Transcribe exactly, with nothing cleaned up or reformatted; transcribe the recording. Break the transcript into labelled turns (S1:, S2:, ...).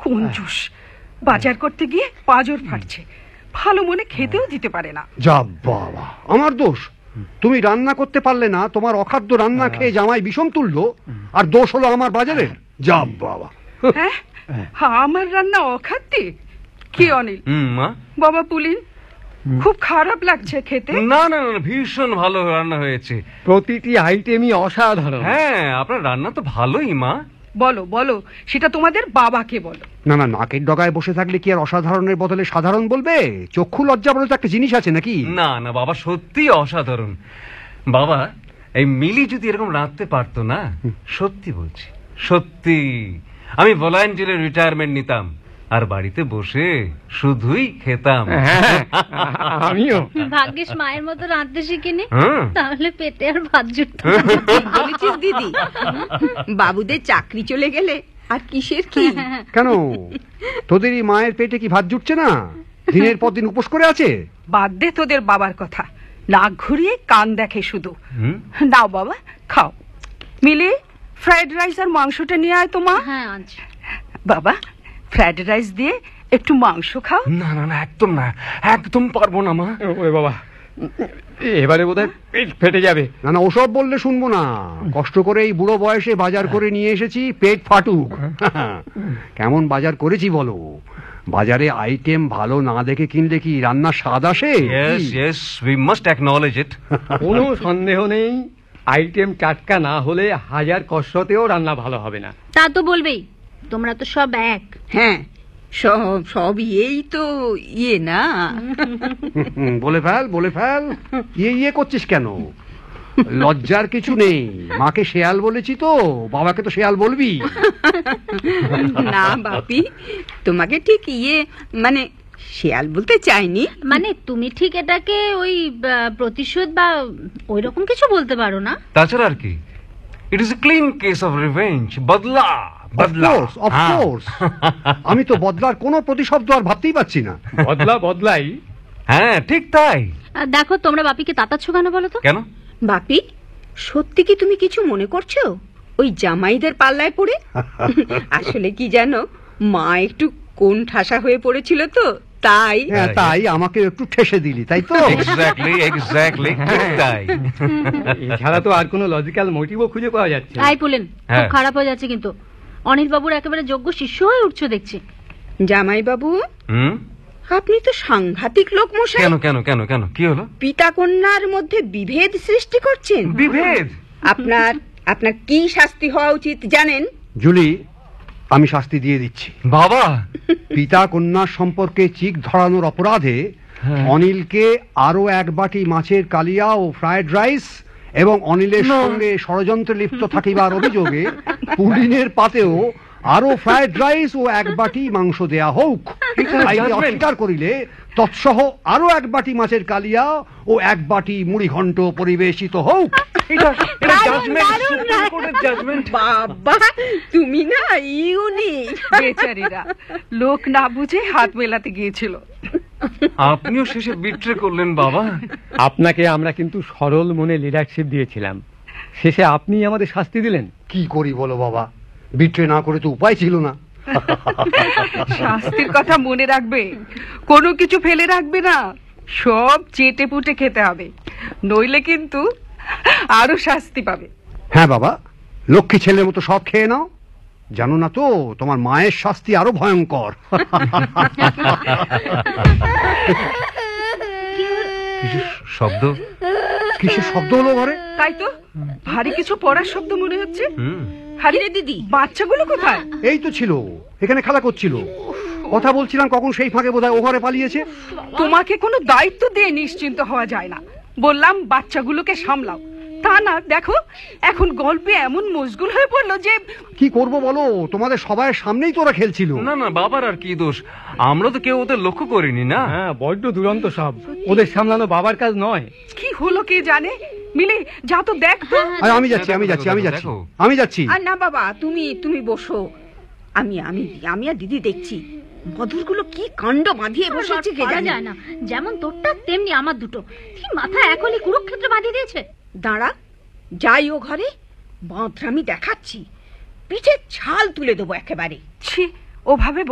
S1: কঞ্জুস, বাজার করতে গিয়ে পাঁজর ফাটছে, ভালো মনে খেতেও দিতে পারে না।
S2: যা বাবা, আমার দোষ? তুমি রান্না করতে পারলে না, তোমার অখাদ্য রান্না খেয়ে জামাই বিষম তুললো, আর দোষ হলো আমার বাজারের? যা বাবা।
S1: হ্যাঁ, আমার রান্না অখাদ্যে? কি অনিল?
S3: মা,
S1: বাবা পুলিন, খুব খারাপ লাগছে খেতে।
S3: না না না, ভীষণ ভালো রান্না হয়েছে,
S4: প্রতিটি আইটেমই অসাধারণ।
S3: হ্যাঁ, আপনার রান্না তো ভালোই মা।
S1: বলো বলো, সেটা তোমাদের বাবাকে বলো।
S2: না না, নাকের ডগায় বসে থাকলে কি আর অসাধারণের বদলে সাধারণ বলবে? চক্ষু লজ্জা বলে তো একটা জিনিস আছে নাকি?
S3: না না বাবা, সত্যি অসাধারণ। বাবা, এই মিলি যদি এরকম রাঁধতে পারতো না, সত্যি বলছি, সত্যি আমি ভলান্টিয়ারের রিটায়ারমেন্ট নিতাম আর বাড়িতে বসে শুধুই খেতাম।
S4: আমিও।
S5: ভাগ্যিস মায়ের মতো রাঁধতে শিখিনি, তাহলে পেটে আর ভাত জুটতো।
S6: বলেছিস দিদি, বাবুদের চাকরি চলে গেলে আর কিসের কি?
S2: কেন, তোদেরই মায়ের পেটে কি ভাত জুটছে না? দিনের পর দিন উপোস করে আছে।
S1: বাদ দে তোদের বাবার কথা, নাক ঘুরিয়ে কান দেখে শুধু। নাও বাবা, খাও। মিলি, ফ্রাইড রাইস আর মাংসটা নিয়ে আয় তো মা।
S5: হ্যাঁ আনছি।
S1: বাবা, ফ্রাইড রাইস দিয়ে একটু মাংস খাও।
S3: না না না, একদম না, একদম পারবো না মা।
S4: ওরে বাবা, এবারে বোধহয় পেট ফেটে যাবে।
S2: না না, ওসব বললে শুনবো না। কষ্ট করে এই বুড়ো বয়সে বাজার করে নিয়ে এসেছি, পেট ফাটুক। কেমন বাজার করেছি বলো? বাজারে আইটেম ভালো না দেখে কিনলে কি রান্নার স্বাদ আসে?
S3: Yes, yes, we must acknowledge it.
S4: কোনো সন্দেহ নেই, আইটেম টাটকা না হলে হাজার কসরতেও রান্না ভালো হবে না।
S5: তা তো বলবেই, তোমরা তো সব এক।
S6: হ্যাঁ, সব সব এই তো ইয়ে না।
S2: বলে ফেল, বলে ফেল। ইয়ে ইয়ে করছিস কেন? লজ্জার কিছু নেই। মাকে শেয়াল বলেছি তো, বাবাকে তো শেয়াল বলবি।
S6: না বাপি, তোমাকে ঠিক ইয়ে মানে শেয়াল বলতে চাইনি।
S5: মানে তুমি ঠিক এটাকে ওই প্রতিশোধ বা ওই রকম কিছু বলতে পারো না।
S3: তাছাড়া আর কি, it is a clean case of revenge. বদলা বদলা,
S2: অফ কোর্স। আমি তো বদলার কোনো প্রতিশব্দ আর ভাবতেই পাচ্ছি না।
S4: বদলা বদলাই,
S3: হ্যাঁ ঠিক তাই।
S5: দেখো, তোমরা বাপিকে তাতাচ্ছ কেন বলো তো?
S3: কেন
S6: বাপি, সত্যি কি তুমি কিছু মনে করছো ওই জামাইদের পাল্লায় পড়ে? আসলে কি জানো, মা একটু কোন ঠাসা হয়ে পড়েছিল তো, তাই।
S2: হ্যাঁ, তাই আমাকে একটু ঠেসে দিলি, তাই তো?
S3: এক্স্যাক্টলি এক্স্যাক্টলি ঠিক তাই।
S4: এছাড়া তো আর কোনো লজিক্যাল মোটিভও খুঁজে পাওয়া যাচ্ছে।
S5: আই পুলেন, খুব খারাপ হয়ে যাচ্ছে কিন্তু। অনিল বাবুর একেবারে যোগ্য শিষ্য হয়ে উঠছো দেখছি।
S6: জামাই বাবু,
S3: হুম,
S6: আপনি তো সাংঘাতিক লোক মশাই।
S3: কেন কেন কেন কেন কি হলো?
S6: পিতা কন্যার মধ্যে বিভেদ সৃষ্টি করছেন।
S3: বিভেদ?
S6: আপনার আপনার কি শাস্তি হওয়া উচিত জানেন?
S2: জুলি, আমি শাস্তি দিয়ে দিচ্ছি।
S3: বাবা,
S2: পিতা কন্যার সম্পর্কে চিক ধরানোর অপরাধে অনিলকে আরো এক বাটি মাছের কালিয়া ও ফ্রাইড রাইস এবং অনিলের সঙ্গে ষড়যন্ত্রে লিপ্ত থাকিবার অভিযোগে পুলিনের পাতেও আরো ফ্রাইড রাইস ও এক বাটি মাংস দেয়া হোক। অস্বীকার করিলে তৎসহ আরো এক বাটি মাছের কালিয়া ও এক বাটি মুড়ি ঘন্ট পরিবেশিত হোক।
S6: বাবা, তুমি না ইউনিক।
S1: বেচারিরা লোক না বুঝে হাত মেলাতে গিয়েছিল।
S3: আপনিও শেষে বিট্রে করলেন বাবা।
S4: আপনাকে আমরা কিন্তু সরল মনে লিডারশিপ দিয়েছিলাম, শেষে আপনি আমাদের শাস্তি দিলেন।
S2: কি করি বলো বাবা, বিট্রে না করে তো উপায় ছিল না।
S1: শাস্তির কথা মনে রাখবে, কোনো কিছু ফেলে রাখবে না, সব চেটে পুটে খেতে হবে, নইলে কিন্তু আরো শাস্তি পাবে।
S2: হ্যাঁ বাবা, লক্ষ্মী ছেলের মতো সব খেয়ে নাও। জানো না তো, তোমার মায়ের শাস্তি আরো ভয়ঙ্কর।
S3: শব্দ?
S2: কিসের শব্দ হলো ঘরে?
S1: তাই তো, ভারী কিছু পড়ার শব্দ মনে হচ্ছে।
S6: হারিয়ে দিদি,
S1: বাচ্চাগুলো কোথায়?
S2: এই তো ছিল, এখানে খেলা করছিল। কথা বলছিলাম, কখন সেই ফাঁকে বোধহয় ও ঘরে পালিয়েছে।
S1: তোমাকে কোনো দায়িত্ব দিয়ে নিশ্চিন্ত হওয়া যায় না। বললাম বাচ্চাগুলোকে সামলাও, তা না, দেখো এখন গল্পে এমন মশগুল হয়ে পড়লো যে
S2: কি করব বলো, তোমাদের সবাই সামনেই তোরা খেলছিল।
S3: না না, বাবার আর কি দোষ, আমরা তো কেউ ওদের লক্ষ্য করিনি না।
S4: হ্যাঁ, বড্ড দুরন্ত সব, ওদের সামলানো বাবার কাজ নয়।
S1: কি হলো কে জানে। মিলে যা তো দেখ তো।
S2: আমি যাচ্ছি আমি যাচ্ছি আমি যাচ্ছি আমি যাচ্ছি
S6: আর না বাবা, তুমি তুমি বসো, আমি আমি আমি আর দিদি দেখছি মধুরগুলো কি কাণ্ড বাঁধিয়ে বসেছে কে জানে।
S5: যায় না, যেমন তোরটা তেমনি আমার দুটো, কি মাথা একলি কুরুক্ষেত্র বাঁধিয়ে দিয়েছে।
S6: দাঁড়া, যাই ও ঘরে, বাঁধরামি দেখাচ্ছি, পিঠে ছাল তুলে দেবো একেবারে।
S1: ছি, ওভাবে